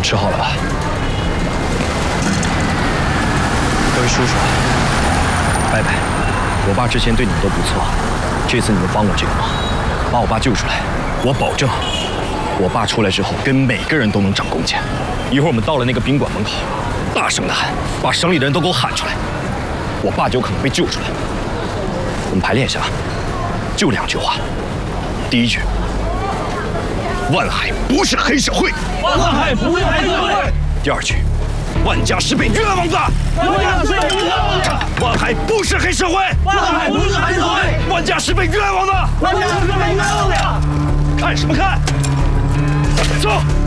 吃好了吧？各位叔叔，拜拜。我爸之前对你们都不错，这次你们帮我这个忙，把我爸救出来，我保证，我爸出来之后跟每个人都能涨工钱。一会儿我们到了那个宾馆门口，大声的喊，把省里的人都给我喊出来，我爸就有可能被救出来。我们排练一下，就2句话。第一句。 万海不是黑社会， 万海不是黑社会。 第2句，万家是被冤枉的， 万家是被冤枉的。 万海不是黑社会， 万海不是黑社会。 万家是被冤枉的， 万家是被冤枉的。 看什么看？走。